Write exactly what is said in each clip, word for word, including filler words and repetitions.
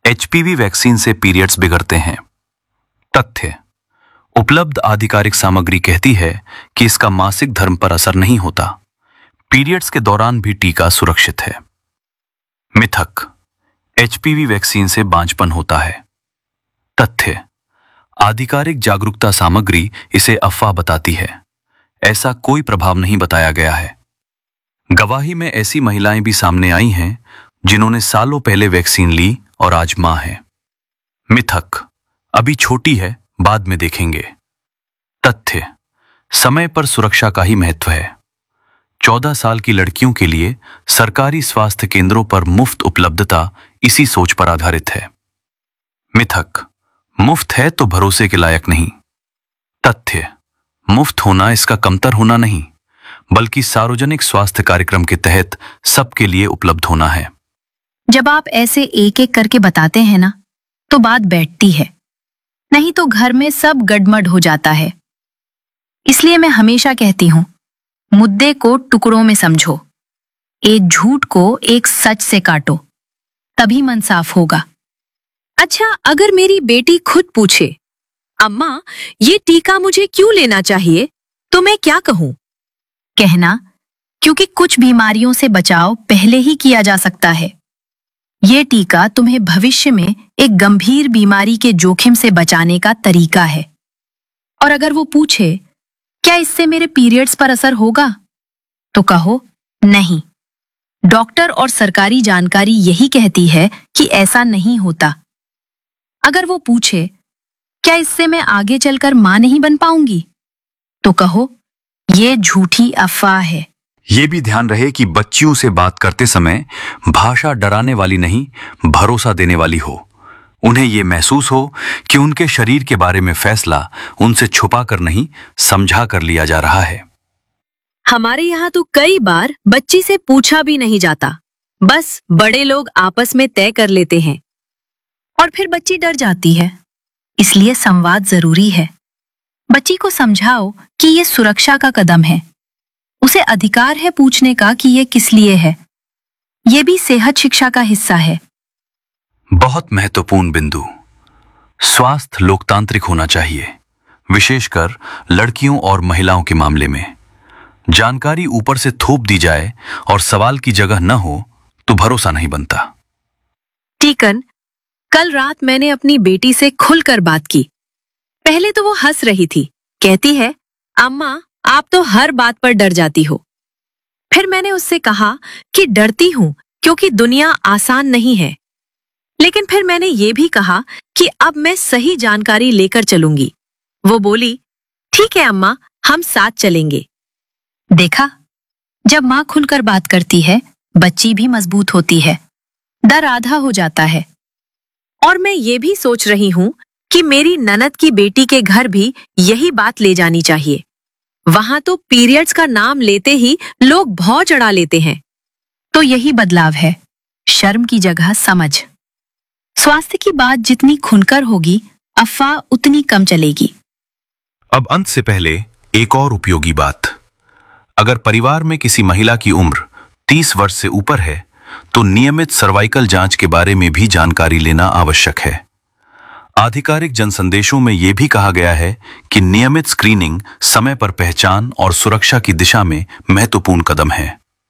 HPV vaccine से periods बिगड़ते हैं। तथ्य: उपलब्ध आधिकारिक सामग्री कहती है कि इसका मासिक धर्म पर असर नहीं होता। पीरियड्स के दौरान भी टीका सुरक्षित है। मिथक: एचपीवी वैक्सीन से बांझपन होता है। तथ्य: आधिकारिक जागरूकता सामग्री इसे अफवाह बताती है। ऐसा कोई प्रभाव नहीं बताया गया है। गवाही में ऐसी महिलाएं भी सामने आई हैं जिन्होंने सालों पहले वैक्सीन ली और आज मां है। मिथक: अभी छोटी है, बाद में देखेंगे। तथ्य: समय पर सुरक्षा का ही महत्व है। चौदह साल की लड़कियों के लिए सरकारी स्वास्थ्य केंद्रों पर मुफ्त उपलब्धता इसी सोच पर आधारित है। मिथक: मुफ्त है तो भरोसे के लायक नहीं। तथ्य: मुफ्त होना इसका कमतर होना नहीं, बल्कि सार्वजनिक स्वास्थ्य कार्यक्रम के तहत सबके लिए उपलब्ध होना है। जब आप ऐसे एक एक करके बताते हैं ना, तो बात बैठती है, नहीं तो घर में सब गड़मड़ हो जाता है। इसलिए मैं हमेशा कहती हूं, मुद्दे को टुकड़ों में समझो, एक झूठ को एक सच से काटो, तभी मन साफ होगा। अच्छा, अगर मेरी बेटी खुद पूछे, अम्मा ये टीका मुझे क्यों लेना चाहिए, तो मैं क्या कहूं? कहना, क्योंकि कुछ बीमारियों से बचाव पहले ही किया जा सकता है। ये टीका तुम्हें भविष्य में एक गंभीर बीमारी के जोखिम से बचाने का तरीका है। और अगर वो पूछे, क्या इससे मेरे पीरियड्स पर असर होगा, तो कहो नहीं। डॉक्टर और सरकारी जानकारी यही कहती है कि ऐसा नहीं होता। अगर वो पूछे, क्या इससे मैं आगे चलकर मां नहीं बन पाऊंगी, तो कहो ये झूठी अफवाह है। ये भी ध्यान रहे कि बच्चियों से बात करते समय भाषा डराने वाली नहीं, भरोसा देने वाली हो। उन्हें ये महसूस हो कि उनके शरीर के बारे में फैसला उनसे छुपा कर नहीं, समझा कर लिया जा रहा है। हमारे यहाँ तो कई बार बच्ची से पूछा भी नहीं जाता, बस बड़े लोग आपस में तय कर लेते हैं और फिर बच्ची डर जाती है। इसलिए संवाद जरूरी है। बच्ची को समझाओ कि ये सुरक्षा का कदम है। उसे अधिकार है पूछने का कि ये किस लिए है। ये भी सेहत शिक्षा का हिस्सा है। बहुत महत्वपूर्ण बिंदु। स्वास्थ्य लोकतांत्रिक होना चाहिए, विशेषकर लड़कियों और महिलाओं के मामले में। जानकारी ऊपर से थोप दी जाए और सवाल की जगह न हो तो भरोसा नहीं बनता। टीकन, कल रात मैंने अपनी बेटी से खुलकर बात की। पहले तो वो हंस रही थी, कहती है, अम्मा आप तो हर बात पर डर जाती हो। फिर मैंने उससे कहा कि डरती हूं क्योंकि दुनिया आसान नहीं है। लेकिन फिर मैंने ये भी कहा कि अब मैं सही जानकारी लेकर चलूंगी। वो बोली, ठीक है अम्मा, हम साथ चलेंगे। देखा, जब मां खुलकर बात करती है, बच्ची भी मजबूत होती है, डर आधा हो जाता है। और मैं ये भी सोच रही हूं कि मेरी ननद की बेटी के घर भी यही बात ले जानी चाहिए। वहां तो पीरियड्स का नाम लेते ही लोग भौं चढ़ा लेते हैं। तो यही बदलाव है, शर्म की जगह समझ। स्वास्थ्य की बात जितनी खुलकर होगी, अफवाह उतनी कम चलेगी। अब अंत से पहले एक और उपयोगी बात। अगर परिवार में किसी महिला की उम्र तीस वर्ष से ऊपर है, तो नियमित सर्वाइकल जांच के बारे में भी जानकारी लेना आवश्यक है। आधिकारिक जनसंदेशों में यह भी कहा गया है कि नियमित स्क्रीनिंग समय पर पहचान और सुरक्षा की दिशा में महत्वपूर्ण कदम है।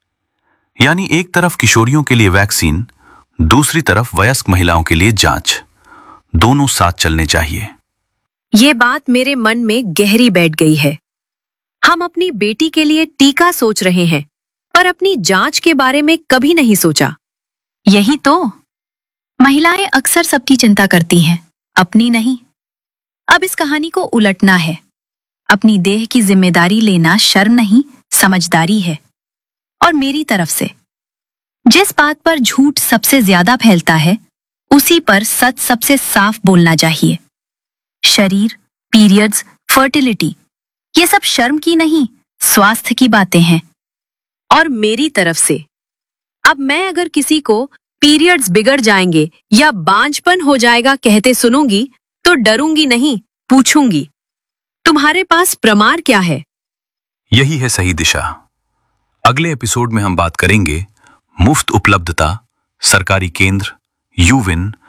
यानी एक तरफ किशोरियों के लिए वैक्सीन, दूसरी तरफ वयस्क महिलाओं के लिए जांच, दोनों साथ चलने चाहिए। ये बात मेरे मन में गहरी बैठ गई है। हम अपनी बेटी के लिए टीका सोच रहे हैं, पर अपनी जांच के बारे में कभी नहीं सोचा। यही तो, महिलाएं अक्सर सबकी चिंता करती हैं, अपनी नहीं। अब इस कहानी को उलटना है। अपनी देह की जिम्मेदारी लेना शर्म नहीं, समझदारी है। और मेरी तरफ से, जिस बात पर झूठ सबसे ज्यादा फैलता है, उसी पर सच सबसे साफ बोलना चाहिए। शरीर, पीरियड्स, फर्टिलिटी, ये सब शर्म की नहीं, स्वास्थ्य की बातें हैं। और मेरी तरफ से, अब मैं अगर किसी को पीरियड्स बिगड़ जाएंगे या बांझपन हो जाएगा कहते सुनूंगी, तो डरूंगी नहीं, पूछूंगी, तुम्हारे पास प्रमाण क्या है? यही है सही दिशा। अगले एपिसोड में हम बात करेंगे मुफ्त उपलब्धता, सरकारी केंद्र, यूविन